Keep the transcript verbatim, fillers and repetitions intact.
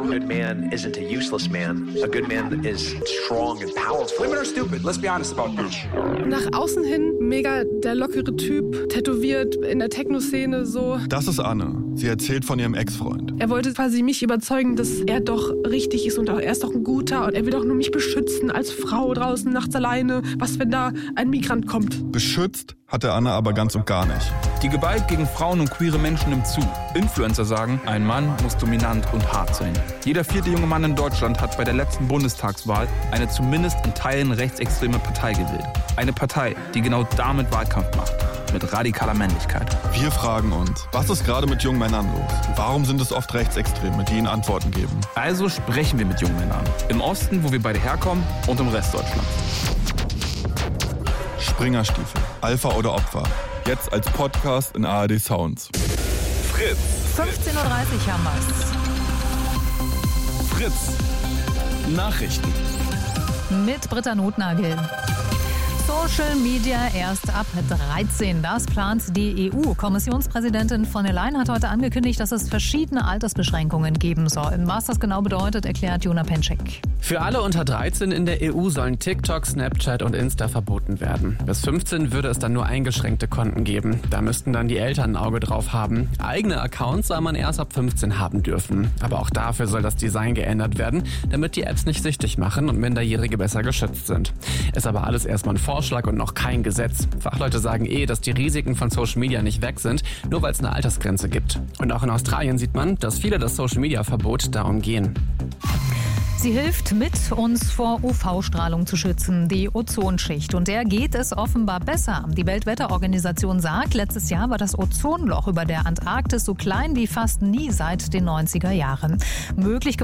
A good man isn't a useless man. A good man is strong and powerful. Women are stupid, let's be honest about this. Nach außen hin mega der lockere Typ, tätowiert in der Techno-Szene so. Das ist Anne. Sie erzählt von ihrem Ex-Freund. Er wollte quasi mich überzeugen, dass er doch richtig ist und auch, er ist doch ein Guter und er will doch nur mich beschützen als Frau draußen nachts alleine. Was, wenn da ein Migrant kommt? Beschützt hat er Anne aber ganz und gar nicht. Die Gewalt gegen Frauen und queere Menschen nimmt zu. Influencer sagen, ein Mann muss dominant und hart sein. Jeder vierte junge Mann in Deutschland hat bei der letzten Bundestagswahl eine zumindest in Teilen rechtsextreme Partei gewählt. Eine Partei, die genau damit Wahlkampf macht. Mit radikaler Männlichkeit. Wir fragen uns, was ist gerade mit jungen Männern los? Warum sind es oft Rechtsextreme, die ihnen Antworten geben? Also sprechen wir mit jungen Männern. Im Osten, wo wir beide herkommen, und im Rest Deutschlands. Springerstiefel, Alpha oder Opfer. Jetzt als Podcast in A R D Sounds. Fritz. fünfzehn Uhr dreißig haben wir's. Fritz. Nachrichten. Mit Britta Notnagel. Social Media erst ab dreizehn. Das plant die E U-Kommissionspräsidentin von der Leyen hat heute angekündigt, dass es verschiedene Altersbeschränkungen geben soll. Was das genau bedeutet, erklärt Jona Penczek. Für alle unter dreizehn in der E U sollen TikTok, Snapchat und Insta verboten werden. Bis fünfzehn würde es dann nur eingeschränkte Konten geben. Da müssten dann die Eltern ein Auge drauf haben. Eigene Accounts soll man erst ab fünfzehn haben dürfen. Aber auch dafür soll das Design geändert werden, damit die Apps nicht süchtig machen und Minderjährige besser geschützt sind. Ist aber alles erstmal ein Vorschlag und noch kein Gesetz. Fachleute sagen eh, dass die Risiken von Social Media nicht weg sind, nur weil es eine Altersgrenze gibt. Und auch in Australien sieht man, dass viele das Social Media Verbot darum gehen. Sie hilft mit, uns vor U V-Strahlung zu schützen, die Ozonschicht. Und der geht es offenbar besser. Die Weltwetterorganisation sagt, letztes Jahr war das Ozonloch über der Antarktis so klein wie fast nie seit den neunziger Jahren. Möglich